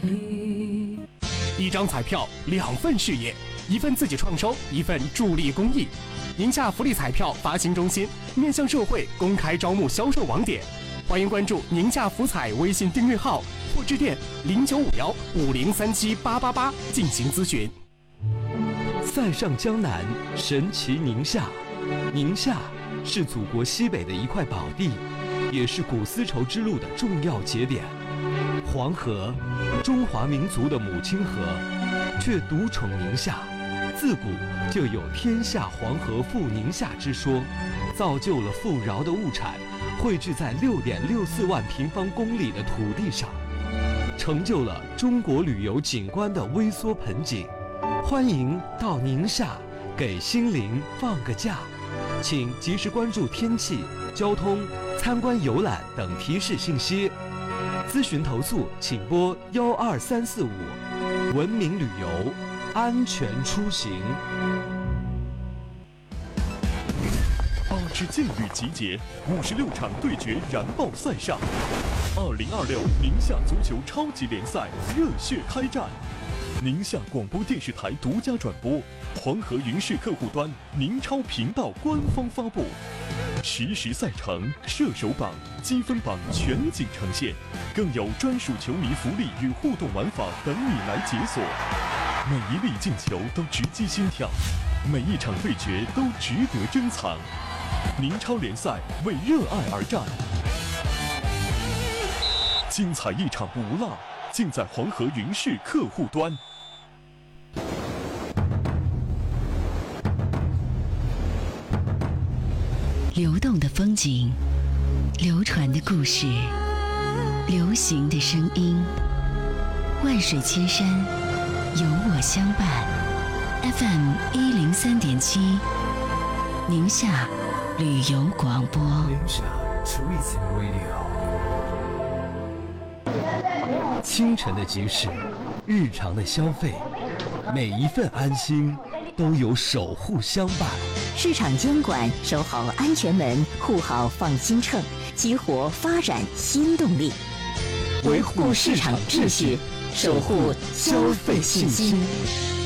一张彩票，2份事业，一份自己创收，一份助力公益。宁夏福利彩票发行中心面向社会公开招募销售网点，欢迎关注宁夏福彩微信订阅号或致电0951503788进行咨询。 塞上江南，神奇宁夏。宁夏是祖国西北的一块宝地，也是古丝绸之路的重要节点。黄河，中华民族的母亲河，却独宠宁夏。自古就有天下黄河赴宁夏之说，造就了富饶的物产汇聚在6.64万平方公里的土地上，成就了中国旅游景观的微缩盆景。欢迎到宁夏给心灵放个假，请及时关注天气、交通、参观游览等提示信息。咨询投诉请拨12345。文明旅游，安全出行。 8支劲旅集结，56场对决燃爆赛上。2026宁夏足球超级联赛热血开战。宁夏广播电视台独家转播，黄河云视客户端宁超频道官方发布，实时赛程、射手榜、积分榜全景呈现，更有专属球迷福利与互动玩法等你来解锁。每一粒进球都直击心跳，每一场对决都值得珍藏。宁超联赛为热爱而战，精彩一场不落，尽在黄河云视客户端。 流动的风景，流传的故事，流行的声音，万水千山，有我相伴。FM 103.7，宁夏旅游广播。 清晨的集市，日常的消费，每一份安心都有守护相伴。 市场监管，守好安全门，护好放心秤，激活发展新动力，维护市场秩序，守护消费信心。